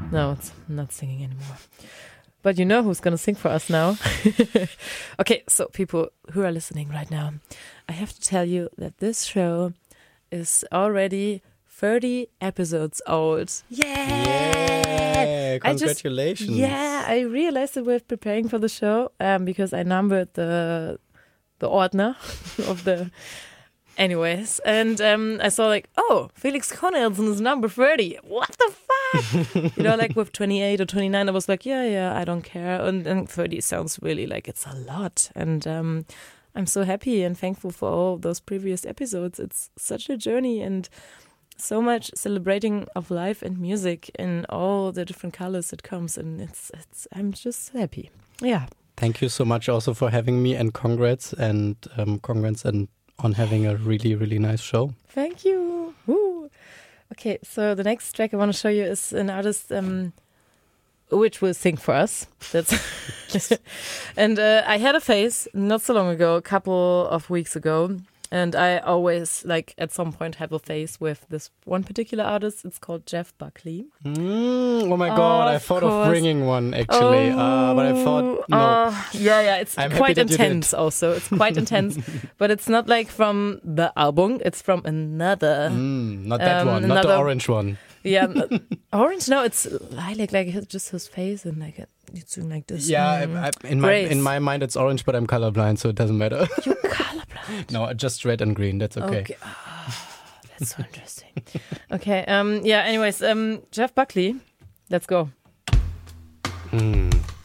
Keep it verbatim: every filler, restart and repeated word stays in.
No, it's not singing anymore. But you know who's going to sing for us now? Okay, so people who are listening right now, I have to tell you that this show is already thirty episodes old. Yeah! Yeah! Congratulations. I just, yeah, I realized that we're preparing for the show um, because I numbered the the ordner of the... Anyways, and um, I saw like, oh, Felix Cornelsen is number thirty. What the fuck? You know, like with twenty-eight or twenty-nine, I was like, yeah, yeah, I don't care. And, and thirty sounds really like it's a lot. And um, I'm so happy and thankful for all those previous episodes. It's such a journey and so much celebrating of life and music in all the different colors it comes. And it's, it's, I'm just happy. Yeah. Thank you so much also for having me, and congrats and um, congrats and on having a really, really nice show. Thank you. Woo. Okay, so the next track I want to show you is an artist um, which will sing for us. That's and uh, I had a phase not so long ago, a couple of weeks ago, and I always, like, at some point have a phase with this one particular artist. It's called Jeff Buckley. Mm, oh my god, Of I thought course. of bringing one actually, Oh, uh, but I thought, no. uh, yeah, yeah, it's I'm happy quite that you did. intense also. It's quite intense, but it's not like from the album. It's from another. Mm, not that Um, one, not the another- orange one. Yeah, n- orange. No, it's lilac, like his- just his face and like it- it's doing like this. Yeah, Mm. I, I, in my Grace. in my mind it's orange, but I'm colorblind, so it doesn't matter. You're colorblind. No, just red and green. That's okay. Okay. Ah, that's so interesting. Okay. Um. Yeah. Anyways. Um. Jeff Buckley. Let's go. Mm.